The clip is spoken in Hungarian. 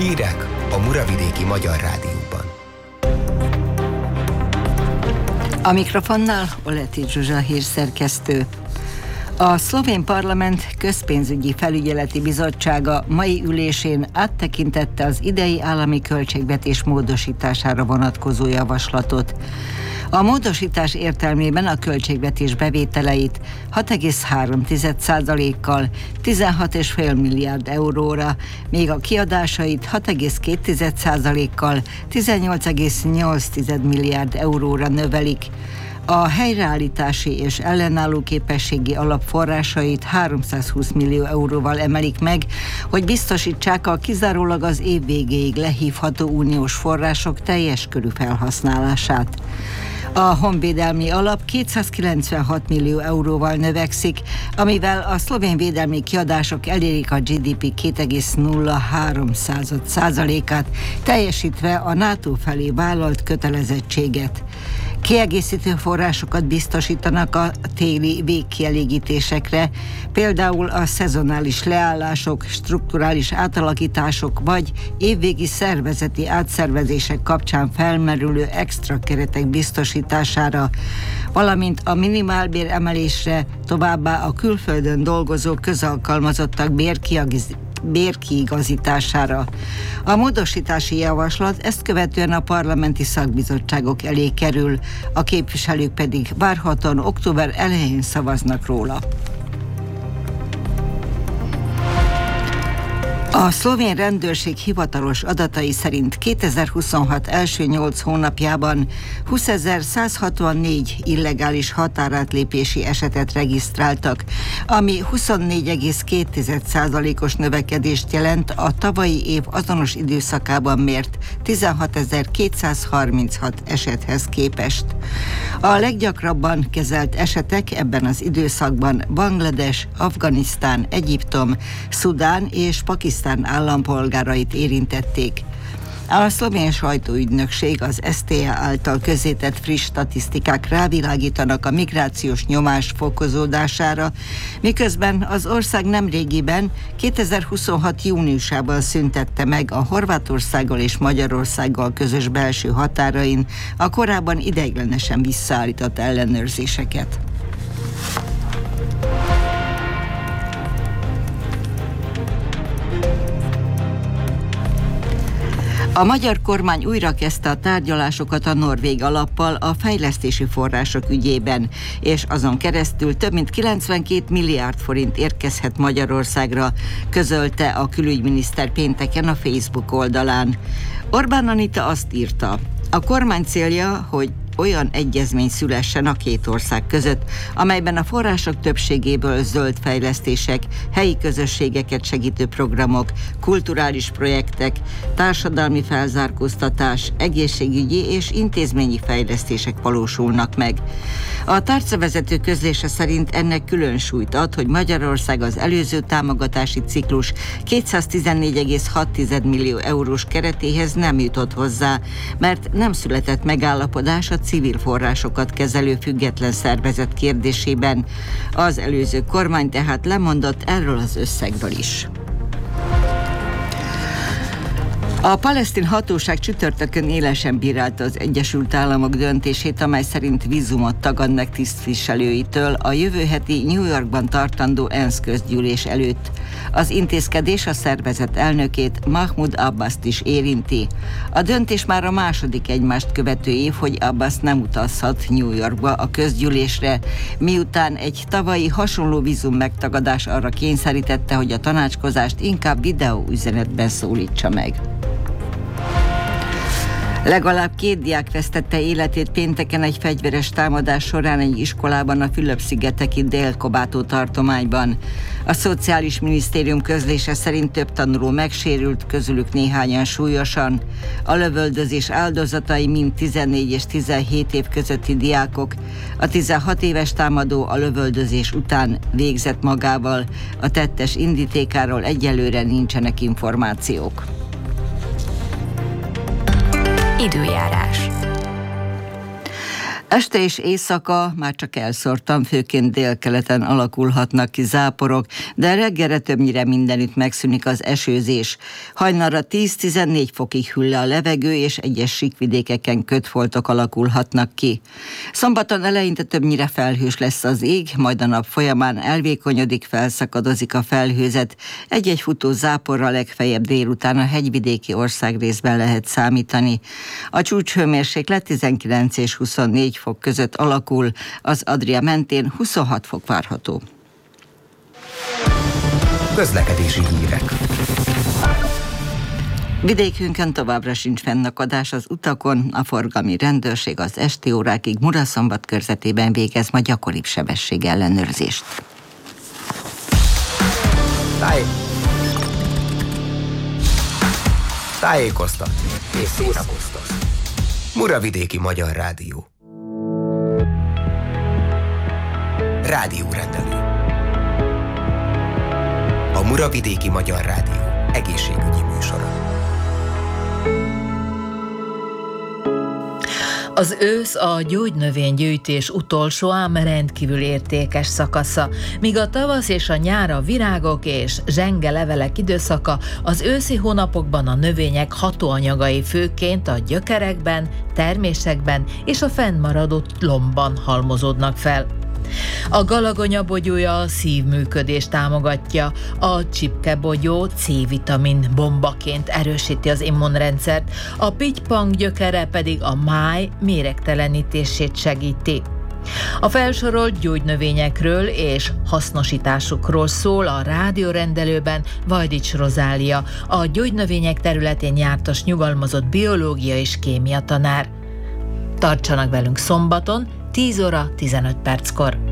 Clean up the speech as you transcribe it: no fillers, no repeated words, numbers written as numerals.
Hírek a Muravidéki Magyar Rádióban. A mikrofonnál Oleti Zsuzsa hírszerkesztő. A szlovén parlament közpénzügyi felügyeleti bizottsága mai ülésén áttekintette az idei állami költségvetés módosítására vonatkozó javaslatot. A módosítás értelmében a költségvetés bevételeit 6,3%-kal 16,5 milliárd euróra, míg a kiadásait 6,2%-kal 18,8 milliárd euróra növelik. A helyreállítási és ellenálló képességi alapforrásait 320 millió euróval emelik meg, hogy biztosítsák a kizárólag az év végéig lehívható uniós források teljes körű felhasználását. A honvédelmi alap 296 millió euróval növekszik, amivel a szlovén védelmi kiadások elérik a GDP 2,03%-át, teljesítve a NATO felé vállalt kötelezettséget. Kiegészítő forrásokat biztosítanak a téli végkielégítésekre, például a szezonális leállások, strukturális átalakítások vagy évvégi szervezeti átszervezések kapcsán felmerülő extra keretek biztosítására, valamint a minimálbér emelésre, továbbá a külföldön dolgozó közalkalmazottak bérkiigazítására. A módosítási javaslat ezt követően a parlamenti szakbizottságok elé kerül, a képviselők pedig várhatóan október elején szavaznak róla. A szlovén rendőrség hivatalos adatai szerint 2026 első 8 hónapjában 20.164 illegális határátlépési esetet regisztráltak, ami 24,2%-os növekedést jelent a tavalyi év azonos időszakában mért 16.236 esethez képest. A leggyakrabban kezelt esetek ebben az időszakban Banglades, Afganisztán, Egyiptom, Szudán és Pakisztán állampolgárait érintették. A szlovén sajtóügynökség, az STA által közzétett friss statisztikák rávilágítanak a migrációs nyomás fokozódására, miközben az ország nemrégiben 2026. júniusában szüntette meg a Horvátországgal és Magyarországgal közös belső határain a korábban ideiglenesen visszaállított ellenőrzéseket. A magyar kormány újra kezdte a tárgyalásokat a norvég alappal a fejlesztési források ügyében, és azon keresztül több mint 92 milliárd forint érkezhet Magyarországra, közölte a külügyminiszter pénteken a Facebook oldalán. Orbán Anita azt írta, a kormány célja, hogy olyan egyezmény szülessen a két ország között, amelyben a források többségéből zöld fejlesztések, helyi közösségeket segítő programok, kulturális projektek, társadalmi felzárkóztatás, egészségügyi és intézményi fejlesztések valósulnak meg. A tárcavezető közlése szerint ennek külön súlyt ad, hogy Magyarország az előző támogatási ciklus 214,6 millió eurós keretéhez nem jutott hozzá, mert nem született megállapodás a civil forrásokat kezelő független szervezet kérdésében. Az előző kormány tehát lemondott erről az összegről is. A palesztin hatóság csütörtökön élesen bírálta az Egyesült Államok döntését, amely szerint vízumot tagadnak tisztviselőitől a jövő heti New Yorkban tartandó ENSZ közgyűlés előtt. Az intézkedés a szervezet elnökét, Mahmoud Abbast is érinti. A döntés már a második egymást követő év, hogy Abbas nem utazhat New Yorkba a közgyűlésre, miután egy tavalyi hasonló vízum megtagadás arra kényszerítette, hogy a tanácskozást inkább videóüzenetben szólítsa meg. Legalább 2 diák vesztette életét pénteken egy fegyveres támadás során egy iskolában a Fülöp-szigeteki Dél-Kobátó tartományban. A Szociális Minisztérium közlése szerint több tanuló megsérült, közülük néhányan súlyosan. A lövöldözés áldozatai mind 14 és 17 év közötti diákok. A 16 éves támadó a lövöldözés után végzett magával. A tettes indítékáról egyelőre nincsenek információk. Időjárás. Este és éjszaka már csak elszórtan, főként délkeleten alakulhatnak ki záporok, de reggelre többnyire mindenütt megszűnik az esőzés. Hajnalra 10-14 fokig hűl le a levegő, és egyes síkvidékeken kötfoltok alakulhatnak ki. Szombaton eleinte többnyire felhős lesz az ég, majd a nap folyamán elvékonyodik, felszakadozik a felhőzet. Egy-egy futó záporra legfeljebb délután a hegyvidéki országrészben lehet számítani. A csúcshőmérséklet 19 és 24 fok között alakul, az Adria mentén 26 fok várható. Közlekedési hírek. Vidékünkön továbbra sincs fennakadás az utakon, a forgalmi rendőrség az esti órákig Muraszombat körzetében végez ma gyakoribb sebességellenőrzést. Tájékoztatni és szórakoztatni. Muravidéki Magyar Rádió. Rádiórendelő. A Muravidéki Magyar Rádió egészségügyi műsora. Az ősz a gyógynövénygyűjtés utolsó, ám rendkívül értékes szakasza. Míg a tavasz és a nyár a virágok és zsenge levelek időszaka, az őszi hónapokban a növények hatóanyagai főként a gyökerekben, termésekben és a fennmaradott lombban halmozódnak fel. A galagonya bogyója a szívműködést támogatja, a csipkebogyó C-vitamin bombaként erősíti az immunrendszert, a pitypang gyökere pedig a máj méregtelenítését segíti. A felsorolt gyógynövényekről és hasznosításukról szól a rádiórendelőben Vajdics Rozália, a gyógynövények területén jártas nyugalmazott biológia és kémia tanár. Tartsanak velünk szombaton, 10 óra 15 perckor.